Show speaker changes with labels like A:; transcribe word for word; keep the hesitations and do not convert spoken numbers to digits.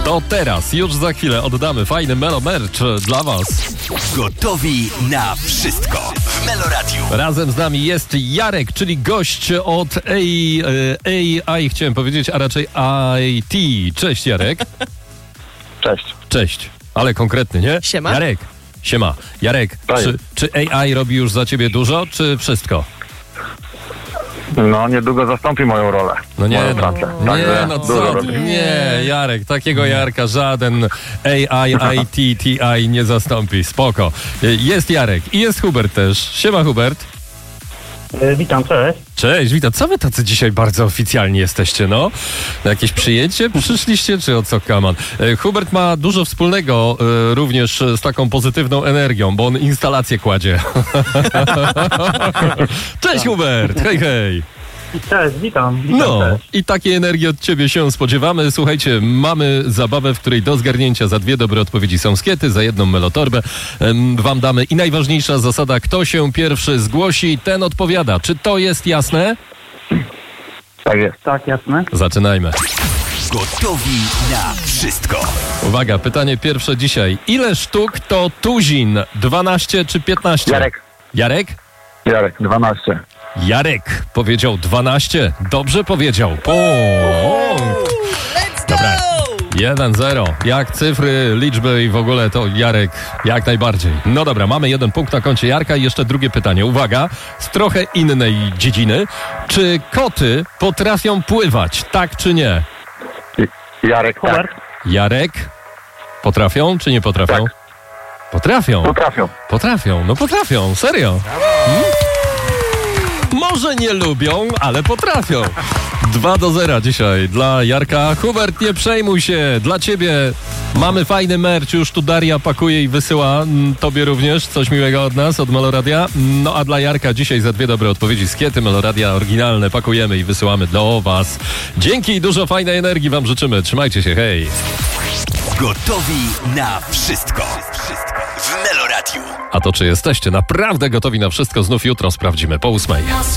A: To teraz, już za chwilę oddamy fajny Melo Merch dla was.
B: Gotowi na wszystko w Meloradiu.
A: Razem z nami jest Jarek, czyli gość od A I, chciałem powiedzieć, a raczej I T. Cześć Jarek.
C: Cześć.
A: Cześć, ale konkretny, nie?
D: Siema.
A: Jarek, siema. Jarek, czy, czy A I robi już za ciebie dużo, czy wszystko?
C: No, niedługo zastąpi moją rolę.
A: No nie,
C: moją
A: no,
C: pracę.
A: nie,
C: Także
A: no
C: dużo
A: co
C: robi.
A: ty? Nie, Jarek, takiego Jarka żaden A I, I T, T I nie zastąpi. Spoko. Jest Jarek i jest Hubert też. Siema Hubert.
E: E, Witam, cześć.
A: Cześć, witam. Co wy tacy dzisiaj bardzo oficjalni jesteście, no? Na jakieś przyjęcie przyszliście, czy o co kaman? E, Hubert ma dużo wspólnego e, również z taką pozytywną energią, bo on instalację kładzie. Cześć Hubert, hej hej.
E: Cześć, witam. witam
A: No
E: też.
A: i takiej energii od ciebie się spodziewamy. Słuchajcie, mamy zabawę, w której do zgarnięcia za dwie dobre odpowiedzi są skiety, za jedną melotorbę em, wam damy. I najważniejsza zasada, kto się pierwszy zgłosi, ten odpowiada. Czy to jest jasne?
C: Tak jest.
E: Tak, jasne.
A: Zaczynajmy.
B: Gotowi na wszystko.
A: Uwaga, pytanie pierwsze dzisiaj. Ile sztuk to tuzin? dwanaście czy piętnaście?
C: Jarek.
A: Jarek?
C: Jarek, dwanaście.
A: Jarek powiedział dwanaście. Dobrze powiedział. Punkt. Dobra. jeden zero. Jak cyfry, liczby i w ogóle to Jarek jak najbardziej. No dobra, mamy jeden punkt na koncie Jarka i jeszcze drugie pytanie. Uwaga, z trochę innej dziedziny. Czy koty potrafią pływać, tak czy nie?
C: Jarek,
E: Hubert?
C: tak.
A: Jarek? Potrafią czy nie potrafią?
C: Tak.
A: Potrafią.
C: Potrafią.
A: Potrafią, no potrafią, serio. Hmm? Może nie lubią, ale potrafią. dwa do zera dzisiaj dla Jarka. Hubert, nie przejmuj się, dla ciebie mamy fajny merch, już tu Daria pakuje i wysyła mm, tobie również coś miłego od nas, od Meloradia. No a dla Jarka dzisiaj za dwie dobre odpowiedzi skiety Meloradia oryginalne pakujemy i wysyłamy do was. Dzięki i dużo fajnej energii wam życzymy. Trzymajcie się, hej.
B: Gotowi na wszystko. Wszystko w Meloradiu.
A: A to czy jesteście naprawdę gotowi na wszystko, znów jutro sprawdzimy po ósmej.